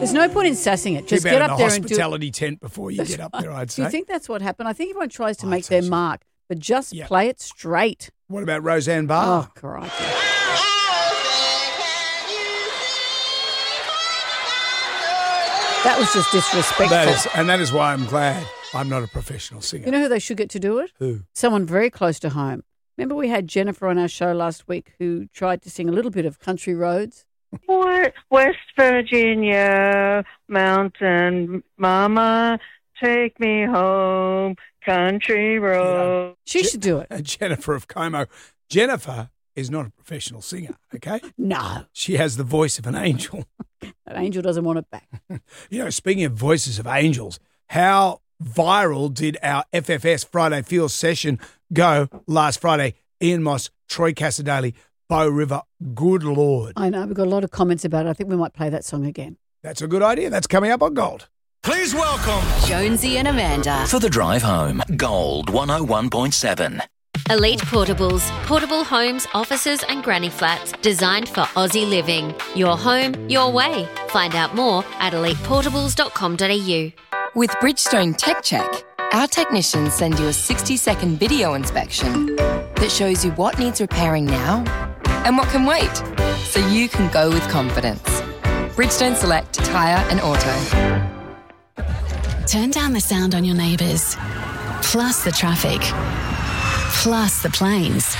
There's no point in sassing it. Just get up there and do it. Hospitality tent before you get up there, I'd say. Do you think that's what happened? I think everyone tries to make their mark, but just play it straight. What about Roseanne Barr? Oh, crikey. That was just disrespectful. That is why I'm glad I'm not a professional singer. You know who they should get to do it? Who? Someone very close to home. Remember we had Jennifer on our show last week who tried to sing a little bit of Country Roads? West Virginia, mountain mama, take me home, country road. She should do it. Jennifer of Como. Jennifer is not a professional singer, okay? No. She has the voice of an angel. That angel doesn't want it back. Speaking of voices of angels, how viral did our FFS Friday Feel session go last Friday? Ian Moss, Troy Casadale, Bow River, good Lord. I know, we've got a lot of comments about it. I think we might play that song again. That's a good idea. That's coming up on Gold. Please welcome Jonesy and Amanda. For the drive home, Gold 101.7. Elite Portables. Portable homes, offices and granny flats designed for Aussie living. Your home, your way. Find out more at eliteportables.com.au. With Bridgestone Tech Check, our technicians send you a 60-second video inspection that shows you what needs repairing now and what can wait, so you can go with confidence. Bridgestone Select Tyre and Auto. Turn down the sound on your neighbours, plus the traffic, plus the planes.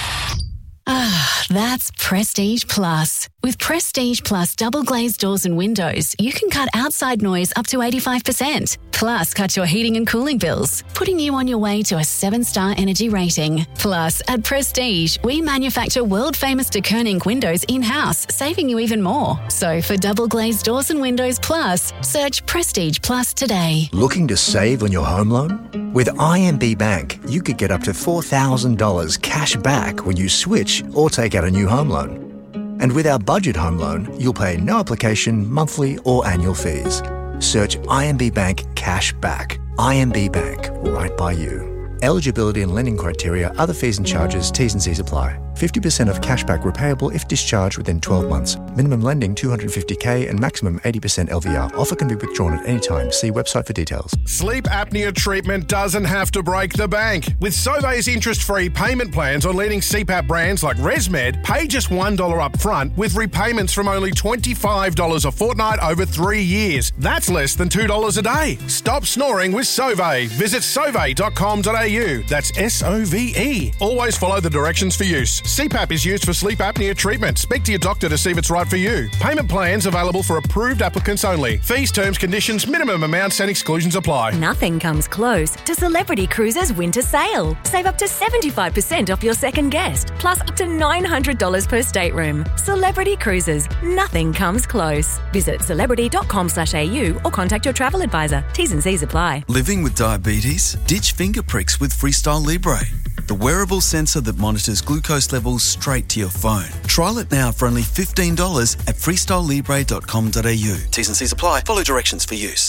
Ah, that's Prestige Plus. With Prestige Plus double glazed doors and windows, you can cut outside noise up to 85%. Plus, cut your heating and cooling bills, putting you on your way to a 7-star energy rating. Plus, at Prestige, we manufacture world-famous de Koning windows in-house, saving you even more. So, for double glazed doors and windows plus, search Prestige Plus today. Looking to save on your home loan? With IMB Bank, you could get up to $4,000 cash back when you switch or take out a new home loan. And with our budget home loan, you'll pay no application, monthly or annual fees. Search IMB Bank Cash Back. IMB Bank, right by you. Eligibility and lending criteria, other fees and charges, T's and C's apply. 50% of cashback repayable if discharged within 12 months. Minimum lending $250K and maximum 80% LVR. Offer can be withdrawn at any time. See website for details. Sleep apnea treatment doesn't have to break the bank. With Sauvé's interest-free payment plans on leading CPAP brands like ResMed, pay just $1 up front with repayments from only $25 a fortnight over 3 years. That's less than $2 a day. Stop snoring with Sauvé. Visit sauve.com.au. That's SOVE. Always follow the directions for use. CPAP is used for sleep apnea treatment. Speak to your doctor to see if it's right for you. Payment plans available for approved applicants only. Fees, terms, conditions, minimum amounts and exclusions apply. Nothing comes close to Celebrity Cruises Winter Sale. Save up to 75% off your second guest, plus up to $900 per stateroom. Celebrity Cruises. Nothing comes close. Visit celebrity.com.au or contact your travel advisor. T's and C's apply. Living with diabetes? Ditch finger pricks with Freestyle Libre, the wearable sensor that monitors glucose levels straight to your phone. Trial it now for only $15 at freestylelibre.com.au. T's and C's apply. Follow directions for use.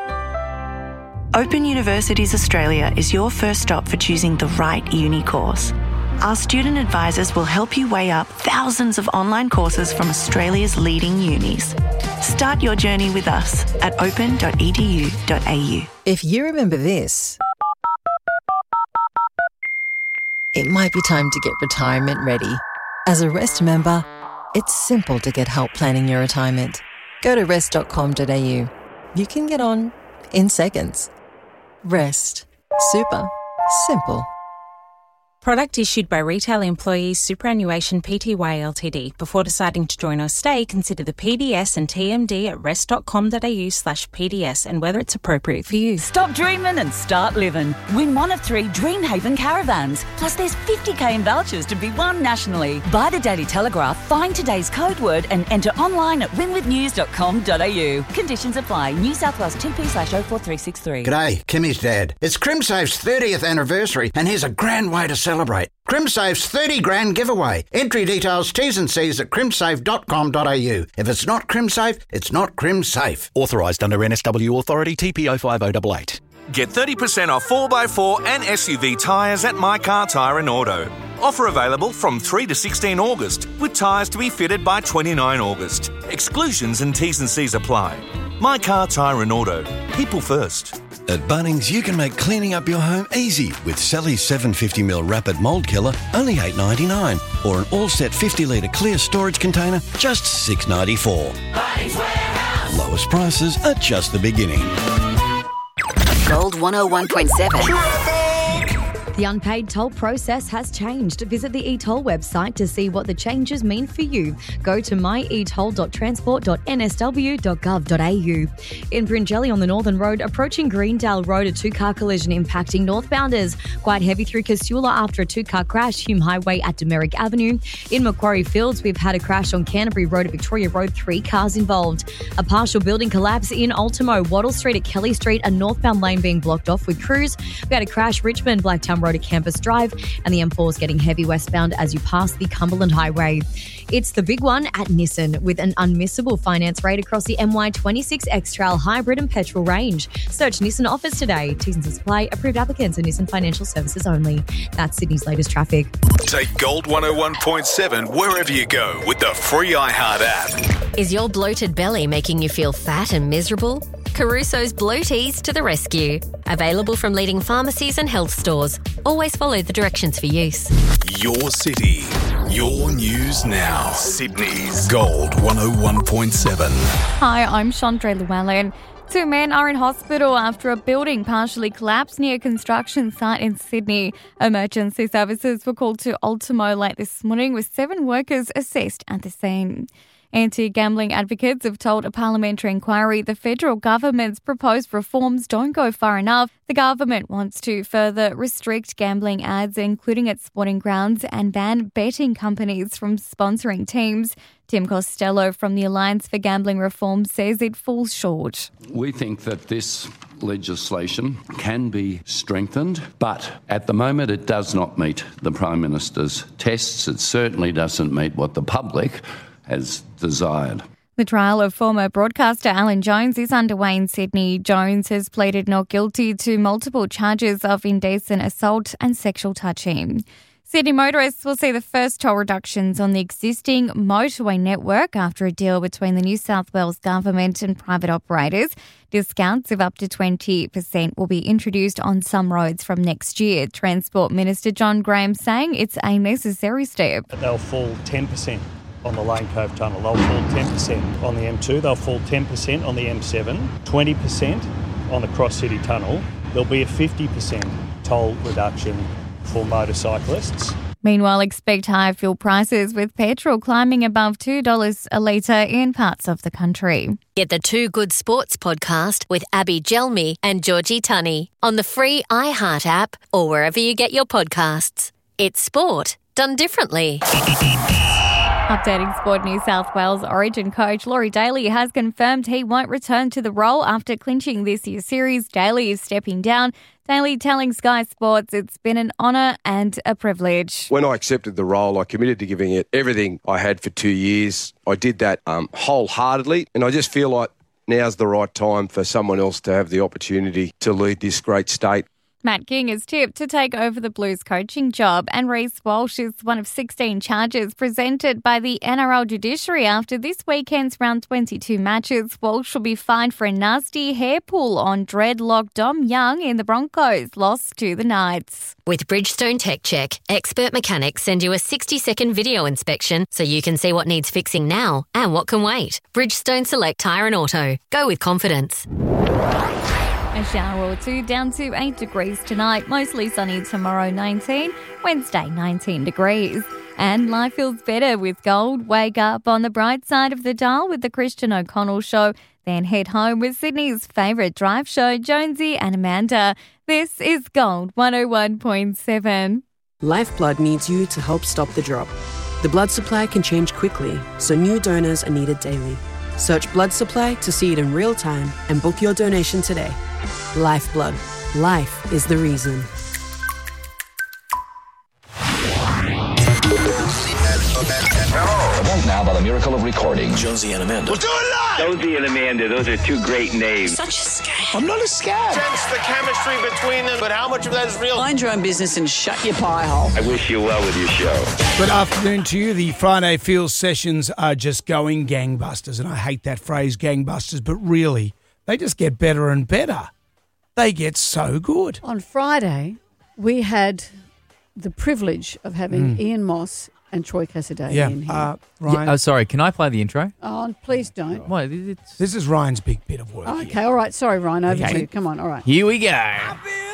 Open Universities Australia is your first stop for choosing the right uni course. Our student advisors will help you weigh up thousands of online courses from Australia's leading unis. Start your journey with us at open.edu.au. If you remember this, it might be time to get retirement ready. As a Rest member, it's simple to get help planning your retirement. Go to rest.com.au. You can get on in seconds. Rest. Super. Simple. Product issued by Retail Employees Superannuation Pty Ltd. Before deciding to join or stay, consider the PDS and TMD at rest.com.au/PDS and whether it's appropriate for you. Stop dreaming and start living. Win one of 3 Dreamhaven caravans. Plus there's $50K in vouchers to be won nationally. Buy the Daily Telegraph, find today's code word and enter online at winwithnews.com.au. Conditions apply. New South Wales TP/04363. G'day, Kimmy's dad. It's CrimSafe's 30th anniversary and here's a grand way to celebrate. CrimSafe's 30 grand giveaway. Entry details, T's and C's at crimsafe.com.au. If it's not CrimSafe, it's not CrimSafe. Authorised under NSW Authority TP 05088. Get 30% off 4x4 and SUV tyres at My Car Tyre and Auto. Offer available from 3 to 16 August, with tyres to be fitted by 29 August. Exclusions and T's and C's apply. My Car, Tyre and Auto. People first. At Bunnings, you can make cleaning up your home easy with Sally's 750ml Rapid Mould Killer, only $8.99, or an all-set 50-litre clear storage container, just $6.94. Bunnings Warehouse. Lowest prices are just the beginning. Gold 101.7. The unpaid toll process has changed. Visit the eToll website to see what the changes mean for you. Go to myetoll.transport.nsw.gov.au. In Bringelly on the Northern Road, approaching Greendale Road, a two-car collision impacting northbounders. Quite heavy through Casula after a two-car crash, Hume Highway at Demerrick Avenue. In Macquarie Fields, we've had a crash on Canterbury Road at Victoria Road, 3 cars involved. A partial building collapse in Ultimo, Wattle Street at Kelly Street, a northbound lane being blocked off with crews. We had a crash, Richmond, Blacktown Road at Campus Drive, and the M4 is getting heavy westbound as you pass the Cumberland Highway. It's the big one at Nissan with an unmissable finance rate across the MY26 X-Trail hybrid and petrol range. Search Nissan offers today. T's and supply approved applicants and Nissan Financial Services only. That's Sydney's latest traffic. Take Gold 101.7 wherever you go with the free iHeart app. Is your bloated belly making you feel fat and miserable? Caruso's Bloaties to the rescue. Available from leading pharmacies and health stores. Always follow the directions for use. Your city, your news now. Sydney's Gold 101.7. Hi, I'm Chandra Llewellyn. 2 men are in hospital after a building partially collapsed near a construction site in Sydney. Emergency services were called to Ultimo late this morning with 7 workers assessed at the scene. Anti-gambling advocates have told a parliamentary inquiry the federal government's proposed reforms don't go far enough. The government wants to further restrict gambling ads, including at sporting grounds, and ban betting companies from sponsoring teams. Tim Costello from the Alliance for Gambling Reform says it falls short. We think that this legislation can be strengthened, but at the moment it does not meet the Prime Minister's tests. It certainly doesn't meet what the public has desired. The trial of former broadcaster Alan Jones is underway in Sydney. Jones has pleaded not guilty to multiple charges of indecent assault and sexual touching. Sydney motorists will see the first toll reductions on the existing motorway network after a deal between the New South Wales government and private operators. Discounts of up to 20% will be introduced on some roads from next year. Transport Minister John Graham saying it's a necessary step. They'll fall 10%. On the Lane Cove Tunnel, they'll fall 10% on the M2, they'll fall 10% on the M7, 20% on the Cross City Tunnel. There'll be a 50% toll reduction for motorcyclists. Meanwhile, expect higher fuel prices with petrol climbing above $2 a litre in parts of the country. Get the Two Good Sports podcast with Abby Gelmi and Georgie Tunney on the free iHeart app or wherever you get your podcasts. It's sport done differently. Updating Sport, New South Wales Origin coach Laurie Daly has confirmed he won't return to the role after clinching this year's series. Daly is stepping down. Daly telling Sky Sports it's been an honour and a privilege. When I accepted the role, I committed to giving it everything I had for 2 years. I did that wholeheartedly, and I just feel like now's the right time for someone else to have the opportunity to lead this great state. Matt King is tipped to take over the Blues coaching job, and Reece Walsh is one of 16 charges presented by the NRL judiciary after this weekend's round 22 matches. Walsh will be fined for a nasty hair pull on dreadlock Dom Young in the Broncos' loss to the Knights. With Bridgestone Tech Check, expert mechanics send you a 60-second video inspection so you can see what needs fixing now and what can wait. Bridgestone Select Tyre and Auto. Go with confidence. A shower or two down to 8 degrees tonight. Mostly sunny tomorrow, 19. Wednesday, 19 degrees. And life feels better with gold. Wake up on the bright side of the dial with the Christian O'Connell Show. Then head home with Sydney's favourite drive show, Jonesy and Amanda. This is Gold 101.7. Lifeblood needs you to help stop the drop. The blood supply can change quickly, so new donors are needed daily. Search blood supply to see it in real time and book your donation today. Lifeblood. Life is the reason. Now by the Miracle cycle of recording. Jonesy and Amanda. We'll do it live! Jonesy and Amanda, those are two great names. Such a scam. I'm not a scam. Sense the chemistry between them, but how much of that is real? Mind your own business and shut your pie hole. I wish you well with your show. Good afternoon to you. The Friday Feels sessions are just going gangbusters, and I hate that phrase, gangbusters, but really, they just get better and better. They get so good. On Friday, we had the privilege of having Ian Moss and Troy Cassidy in here. Ryan. Sorry, can I play the intro? Oh, please don't. Well, this is Ryan's big bit of work. Okay, all right. Sorry, Ryan, over to you. Come on, all right. Here we go.